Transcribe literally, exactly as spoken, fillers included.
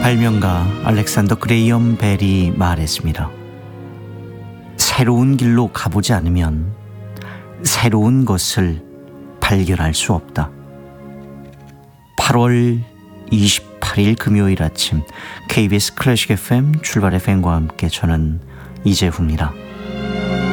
발명가 알렉산더 그레이엄 벨이 말했습니다. 새로운 길로 가보지 않으면 새로운 것을 발견할 수 없다. 팔월 이십팔일 금요일 아침 케이비에스 클래식 에프엠 출발 에프엠과 함께 저는 이재후입니다.